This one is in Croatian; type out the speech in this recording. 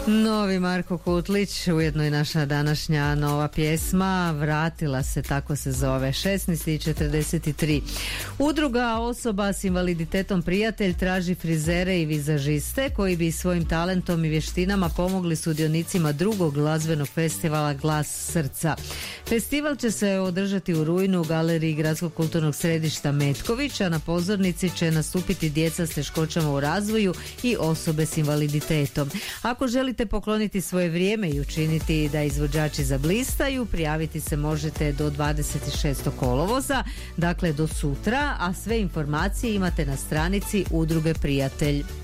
Novi Marko Kutlić, ujedno i naša današnja nova pjesma, Vratila se, tako se zove, 16:43. Udruga osoba s invaliditetom Prijatelj traži frizere i vizažiste koji bi svojim talentom i vještinama pomogli sudionicima drugog glazbenog festivala Glas srca. Festival će se održati u rujnu u galeriji Gradskog kulturnog središta Metkovića. Na pozornici će nastupiti djeca s teškoćama u razvoju i osobe s invaliditetom. Ako želite pokloniti svoje vrijeme i učiniti da izvođači zablistaju, prijaviti se možete do 26. kolovoza, dakle do sutra, a sve informacije imate na stranici Udruge Prijatelj.